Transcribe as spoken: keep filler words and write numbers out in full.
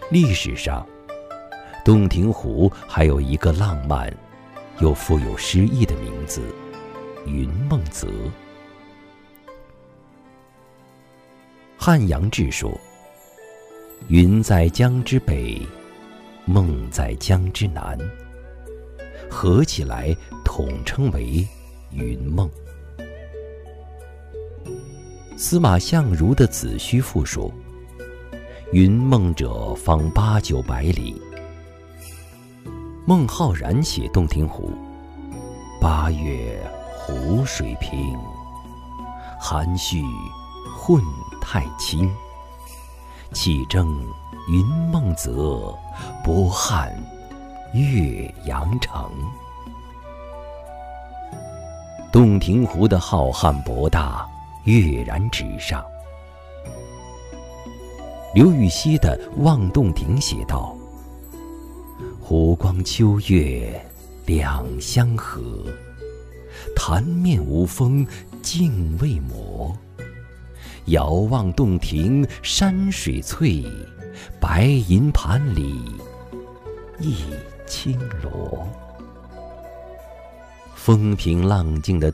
历史上，洞庭湖还有一个浪漫又富有诗意的名字——云梦泽。汉阳志说：“云在江之北，梦在江之南，合起来统称为云梦。”司马相如的《子虚赋》说：“云梦者方八九百里。”孟浩然写洞庭湖：“八月湖水平，含蓄混太清。气蒸云梦泽，波撼岳阳城。”洞庭湖的浩瀚博大跃然纸上。刘禹锡的《望洞庭》写道：“湖光秋月两相和，潭面无风镜未磨。遥望洞庭山水翠，白银盘里一青螺。”风平浪静的